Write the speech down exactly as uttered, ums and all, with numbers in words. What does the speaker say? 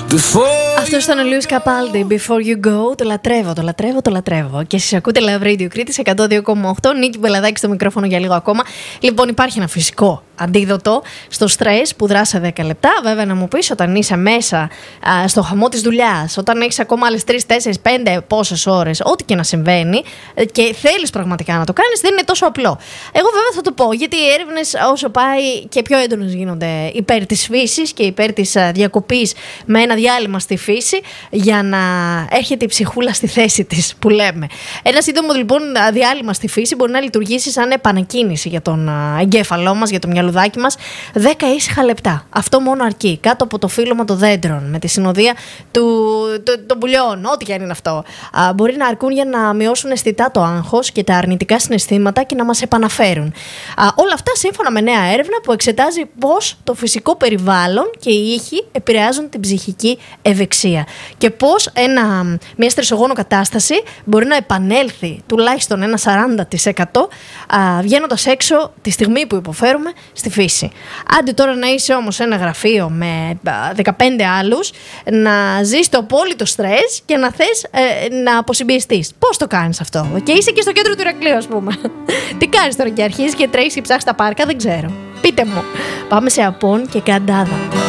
Αυτό ήταν ο Λουίς Καπάλντι, Before You Go. Το λατρεύω, το λατρεύω, το λατρεύω. Και εσείς ακούτε Love Radio Κρήτης εκατό δύο κόμμα οκτώ. Νίκη Μπελαδάκη στο μικρόφωνο για λίγο ακόμα. Λοιπόν, υπάρχει ένα φυσικό αντίδοτο στο στρες που δράσε δέκα λεπτά. Βέβαια, να μου πεις, όταν είσαι μέσα α, στο χαμό της δουλειάς, όταν έχεις ακόμα άλλες τρεις, τέσσερις, πέντε πόσες ώρες, ό,τι και να συμβαίνει και θέλεις πραγματικά να το κάνεις, δεν είναι τόσο απλό. Εγώ βέβαια θα το πω, γιατί οι έρευνες όσο πάει και πιο έντονες γίνονται υπέρ της φύσης και υπέρ της διακοπής με ένα διάλειμμα στη φύση για να έρχεται η ψυχούλα στη θέση της, που λέμε. Ένα σύντομο λοιπόν διάλειμμα στη φύση μπορεί να λειτουργήσει σαν επανακίνηση για τον εγκέφαλό μας, για το μυαλουδάκι μας. δέκα ήσυχα λεπτά. Αυτό μόνο αρκεί. Κάτω από το φύλλωμα των δέντρων, με τη συνοδεία του, το, των πουλιών, ό,τι και αν είναι αυτό, α, μπορεί να αρκούν για να μειώσουν αισθητά το άγχος και τα αρνητικά συναισθήματα και να μας επαναφέρουν. Α, όλα αυτά σύμφωνα με νέα έρευνα που εξετάζει πώς το φυσικό περιβάλλον και οι ήχοι επηρεάζουν την ψυχική ευεξία και πώς ένα, μια στρεσογόνο κατάσταση μπορεί να επανέλθει τουλάχιστον ένα σαράντα τοις εκατό βγαίνοντας έξω τη στιγμή που υποφέρουμε στη φύση. Άντε τώρα να είσαι όμως σε ένα γραφείο με δεκαπέντε άλλους, να ζεις το απόλυτο στρες και να θες ε, να αποσυμπιεστείς. Πώς το κάνεις αυτό? Και είσαι και στο κέντρο του Ηρακλείου, ας πούμε. Τι κάνεις τώρα και αρχίζεις και τρέχεις και ψάχνεις τα πάρκα? Δεν ξέρω. Πείτε μου. Πάμε σε Απόν και Καντάδα.